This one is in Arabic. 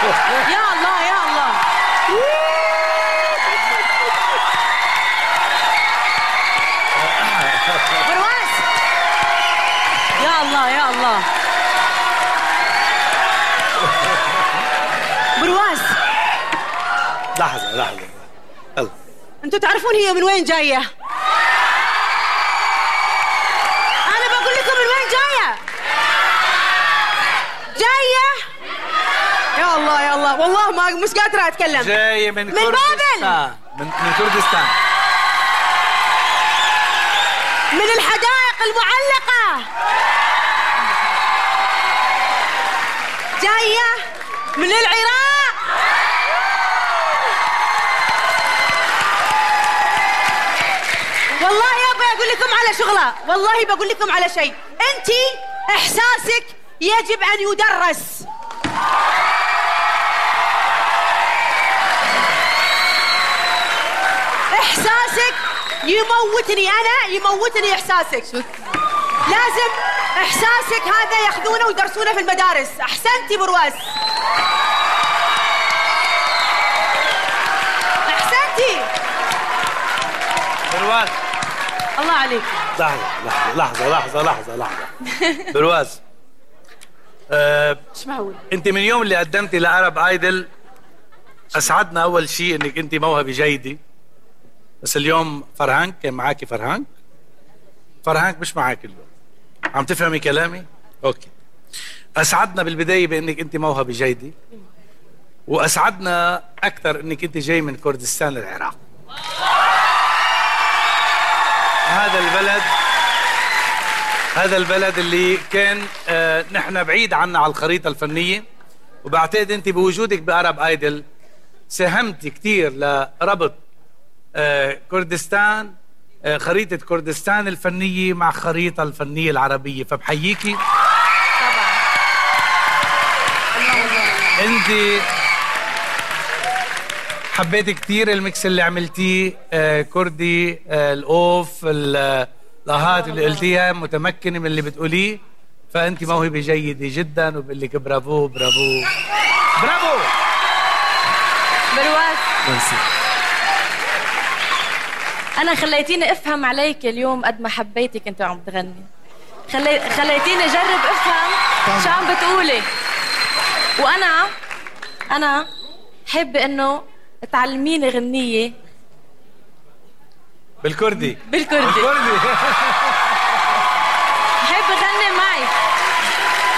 يا الله يا الله. برواز يا الله يا الله. برواز لحظة يلا. انتوا تعرفون هي من وين جاية؟ أنا بقول لكم من وين جاية. يا الله يا الله، والله ما مش قادرة أتكلم. جاية من كردستان. بابل. من كردستان. من الحدائق المعلقة. جاية من العراق. والله يابا أقول لكم على شغلة، والله بقول لكم على شيء. أنتي إحساسك يجب أن يدرس. إحساسك يموتني، أنا يموتني إحساسك. لازم إحساسك هذا ياخذونه ويدرسونه في المدارس. أحسنتي برواز، أحسنتي برواز. الله عليك. لحظة برواز. مش معقول. انت من يوم اللي قدمتي لعرب ايدل اسعدنا اول شيء انك انت موهبة جيدة، بس اليوم فرهانك كان معاكي. فرهانك مش معاكي اليوم. عم تفهمي كلامي؟ اوكي. اسعدنا بالبداية بانك انت موهبة جيدة، واسعدنا اكثر انك انت جاي من كردستان العراق. هذا البلد اللي كان نحن بعيد عنا على الخريطة الفنية، وبعتقد انت بوجودك بأرب ايدل ساهمت كثير لربط كردستان، خريطة كردستان الفنية مع خريطة الفنية العربية، فبحييكي. طبعا. انت حبيت كثير الميكس اللي عملتيه، كردي، الاوف، اللاهات اللي قلتيها، متمكنة من اللي بتقوليه، فانت موهبة جيدة جدا، وبقول لك برافو برافو برافو. برواز ميرسي. أنا خليتيني أفهم عليك اليوم قد ما حبيتك أنت عم تغني. خليتيني أجرب أفهم شو عم بتقولي، وأنا حابة إنه تعلميني غنية بالكردي. بالكردي.